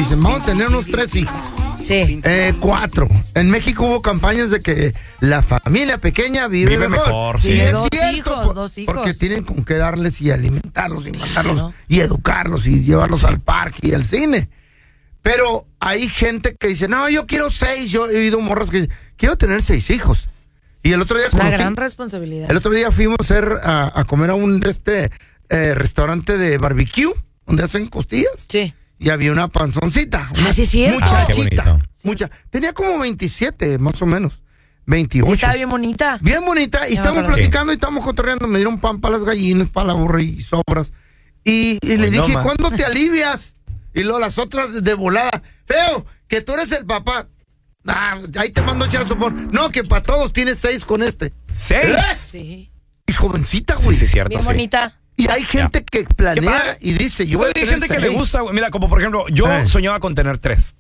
dicen, vamos a tener unos 3 hijos. Sí. 4. En México hubo campañas de que la familia pequeña vive mejor. Sí, Y es dos cierto, hijos, 2 hijos. porque tienen con qué darles y alimentarlos y mandarlos y educarlos y llevarlos al parque y al cine. Pero hay gente que dice, no, yo quiero 6. Yo he oído morras que dicen, quiero tener 6 hijos. Y el otro día Es una gran responsabilidad. El otro día fuimos a comer a un restaurante de barbecue, donde hacen costillas. Sí. Y había una panzoncita. Sí, es cierto. Muchachita. Qué Tenía como 27, más o menos. 28. Y estaba bien bonita. Bien bonita. Y estamos platicando y estamos cotorreando. Me dieron pan para las gallinas, para la burra y sobras. Y le dije, ¿cuándo te alivias? Y luego las otras de volada. Feo, que tú eres el papá. Ahí te mando chido sopor. No, que para todos tienes 6 con este. 6. Sí. Y jovencita, güey. Sí, cierto. Bien bonita. Y hay gente que planea y dice, yo voy a Hay tener gente que 6. le gusta, güey. Mira, como por ejemplo, yo soñaba con tener 3.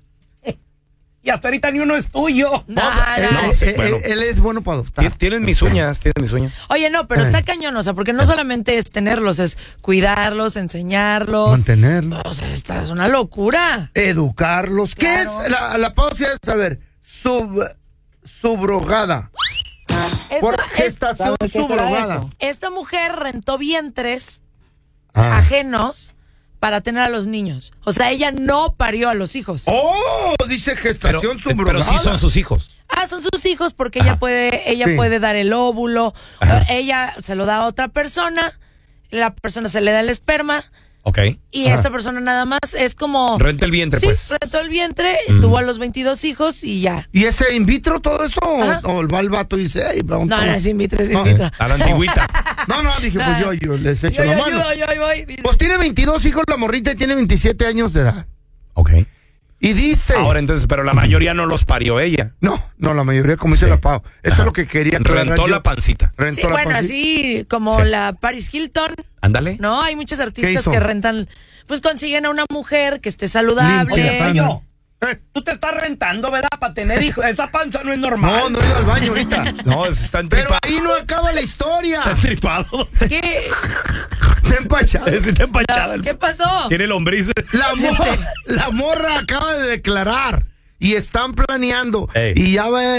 Y hasta ahorita ni uno es tuyo. Él es bueno para adoptar. Tienen mis uñas, Oye, no, pero está cañón, o sea, porque no solamente es tenerlos, es cuidarlos, enseñarlos. Mantenerlos. O sea, esta es una locura. Educarlos. Claro. ¿Qué es la pausa? Es saber, subrogada. Por gestación subrogada. Esta mujer rentó vientres ajenos para tener a los niños. O sea, ella no parió a los hijos. Oh, dice gestación subrogada. Pero sí son sus hijos. Son sus hijos porque ella puede dar el óvulo. Ella se lo da a otra persona. La persona se le da el esperma. Ok. Y esta persona nada más es como... Renta el vientre, pues. Sí, rentó el vientre, tuvo a los 22 hijos y ya. ¿Y ese in vitro todo eso? ¿O va el vato y dice, hey, vamos? No, es in vitro, es in vitro. A la antigüita. No, dije, pues yo les echo la mano. Yo voy. Pues tiene 22 hijos la morrita y tiene 27 años de edad. Ok. Y dice... Ahora entonces, pero la mayoría no los parió ella. No, la mayoría como dice la Pau. Eso es lo que quería aclarar. Rentó la pancita. Sí, bueno, así como la Paris Hilton. Ándale. No, hay muchos artistas que rentan, pues consiguen a una mujer que esté saludable. Oye, tú te estás rentando, ¿verdad? Para tener hijos. Esta panza no es normal. No he ido al baño ahorita. No, está entripado. Pero ahí no acaba la historia. Está entripado. ¿Qué? Está empachada. Está empachada. ¿Qué pasó? Tiene lombrices. La morra acaba de declarar y están planeando. Ey. Y ya va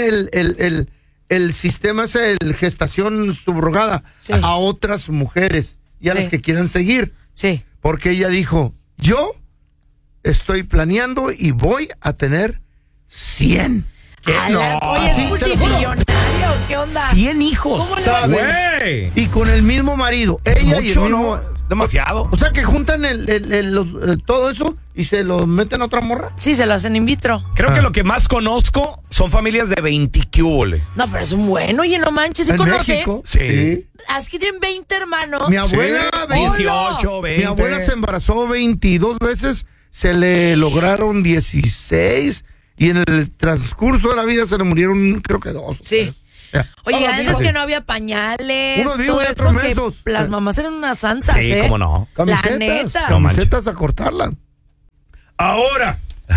el sistema, es el gestación subrogada a otras mujeres y a las que quieran seguir. Sí. Porque ella dijo, yo estoy planeando y voy a tener 100. Oye, ¿es multimillonario? ¿Qué onda? 100 hijos. ¿Cómo le va? Güey. Y con el mismo marido. Ella y el Mucho, mismo... ¿no? Demasiado. O sea que juntan todo eso y se lo meten a otra morra. Sí, se lo hacen in vitro. Creo que lo que más conozco son familias de 20 cubole. No, pero es un bueno, oye, no manches, ¿sí ¿En conoces? México? Sí. Aquí tienen 20 hermanos. Mi abuela, 18, 20. Mi abuela se embarazó 22 veces, se le lograron 16 y en el transcurso de la vida se le murieron creo que 2. Sí. Oye, Todos antes vivos. que no había pañales. Unos vivos todo y eso, otros que mensos. las mamás eran unas santas, Sí, cómo no. La neta. Camisetas a cortarla. Ahora,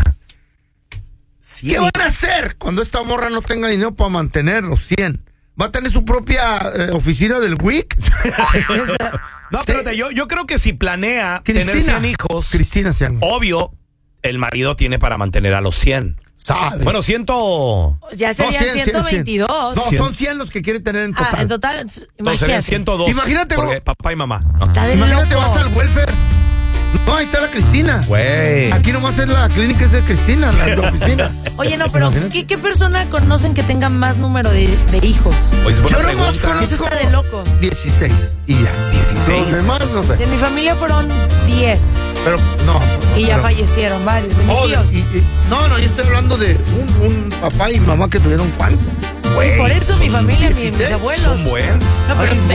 ¿qué van a hacer cuando esta morra no tenga dinero para mantener los 100? ¿Va a tener su propia oficina del WIC? No, espérate, yo creo que si planea tener 100 hijos, Cristina se llama. obvio, el marido tiene para mantener a los 100. Sabe. Bueno, 100. Ya serían 122. No, 100. son 100 los que quiere tener en total. En total, No, serían imagínate. 102. Imagínate, porque vos- papá y mamá. Está de Imagínate, locos. vas al welfare. No, ahí está la Cristina. Güey. Aquí nomás es la clínica, es de Cristina, la oficina. Oye, no, pero Imagínate. ¿qué persona conocen que tenga más número de hijos? Oye, es buena Yo nomás pregunta. Eso conozco está de locos. 16 y ya. 16. Los demás no sé. En mi familia fueron 10 Pero no. y ya pero- fallecieron varios de mis Oh, tíos. no, yo estoy hablando de un papá y mamá que tuvieron cuánto. Y por eso mi familia, mis 16 abuelos. Son buenos. No, pero Ay,